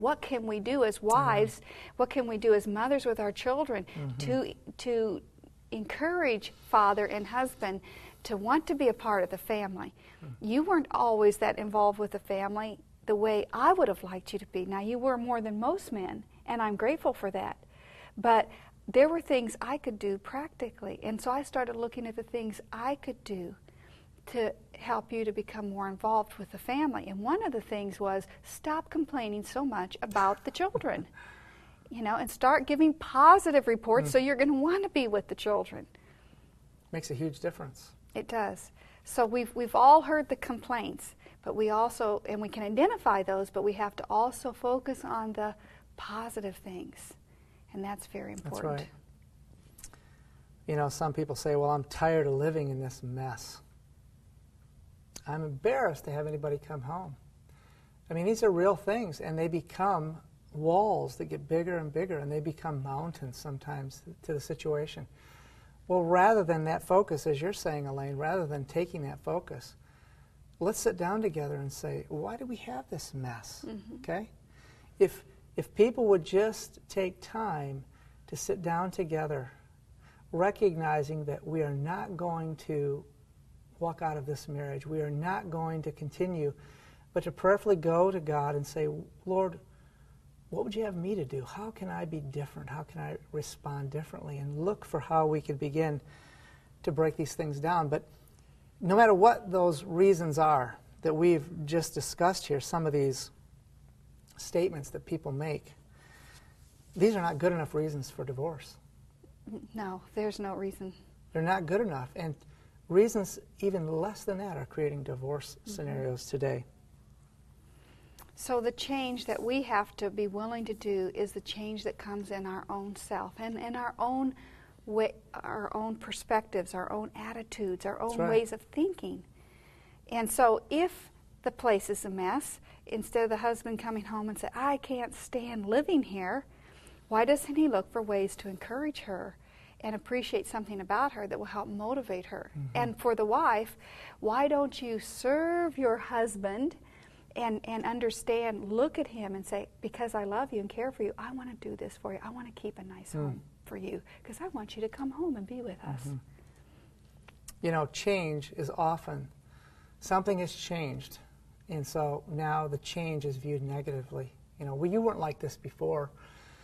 What can we do as wives? What can we do as mothers with our children to encourage father and husband to want to be a part of the family? You weren't always that involved with the family the way I would have liked you to be. Now, you were more than most men, and I'm grateful for that. But there were things I could do practically, and so I started looking at the things I could do to help you to become more involved with the family. And one of the things was stop complaining so much about the children, you know, and start giving positive reports so you're going to want to be with the children. Makes a huge difference. It does. So we've all heard the complaints, but we also, and we can identify those, but we have to also focus on the positive things. And that's very important. That's right. You know, some people say, well, I'm tired of living in this mess. I'm embarrassed to have anybody come home. I mean, these are real things, and they become walls that get bigger and bigger, and they become mountains sometimes to the situation. Well, rather than that focus, as you're saying, Elaine, rather than taking that focus, let's sit down together and say, why do we have this mess? Okay? If people would just take time to sit down together, recognizing that we are not going to walk out of this marriage, we are not going to continue, but to prayerfully go to God and say, Lord, what would you have me to do? How can I be different? How can I respond differently? And look for how we could begin to break these things down. But no matter what those reasons are that we've just discussed here, some of these statements that people make, these are not good enough reasons for divorce. No, there's no reason. They're not good enough. And reasons even less than that are creating divorce scenarios today. So the change that we have to be willing to do is the change that comes in our own self and in our own way, our own perspectives, our own attitudes, our own ways of thinking. And so if the place is a mess, instead of the husband coming home and say, I can't stand living here, why doesn't he look for ways to encourage her and appreciate something about her that will help motivate her? And for the wife, why don't you serve your husband and understand, look at him and say, because I love you and care for you, I want to do this for you. I want to keep a nice home for you because I want you to come home and be with us. You know, change is often, something has changed, and so now the change is viewed negatively. You know, well, you weren't like this before.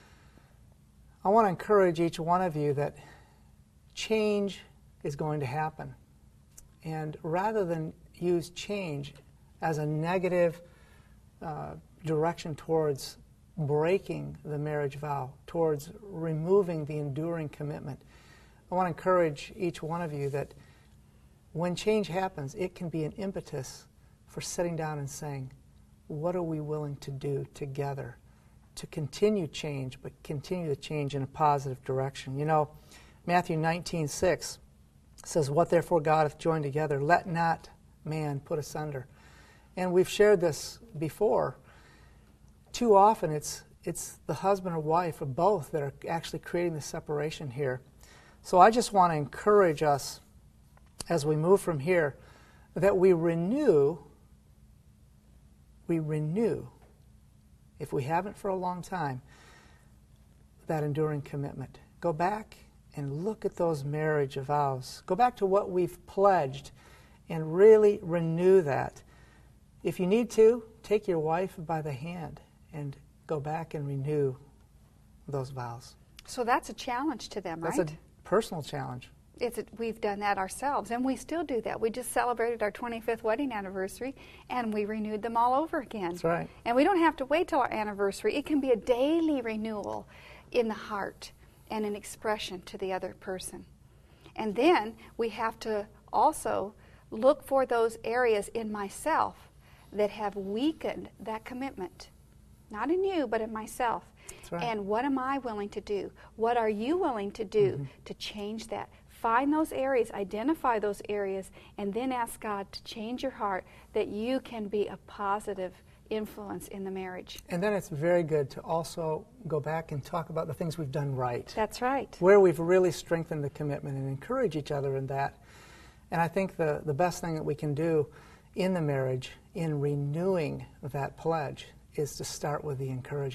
I want to encourage each one of you that change is going to happen. And rather than use change as a negative direction towards breaking the marriage vow, towards removing the enduring commitment, I want to encourage each one of you that when change happens, it can be an impetus for sitting down and saying, what are we willing to do together to continue change, but continue the change in a positive direction? You know, Matthew 19:6 says, what therefore God hath joined together, let not man put asunder. And we've shared this before. Too often it's the husband or wife or both that are actually creating the separation here. So I just want to encourage us as we move from here that we renew, if we haven't for a long time, that enduring commitment. Go back and look at those marriage vows. Go back to what we've pledged and really renew that. If you need to, take your wife by the hand and go back and renew those vows. So that's a challenge to them, right? That's a personal challenge. We've done that ourselves, and we still do that. We just celebrated our 25th wedding anniversary, and we renewed them all over again. That's right. And we don't have to wait till our anniversary. It can be a daily renewal in the heart and an expression to the other person. And then we have to also look for those areas in myself that have weakened that commitment. Not in you, but in myself. That's right. And what am I willing to do? What are you willing to do to change that? Find those areas, identify those areas, and then ask God to change your heart that you can be a positive influence in the marriage. And then it's very good to also go back and talk about the things we've done right. That's right. Where we've really strengthened the commitment and encourage each other in that. And I think the best thing that we can do in the marriage, in renewing that pledge, is to start with the encouragement.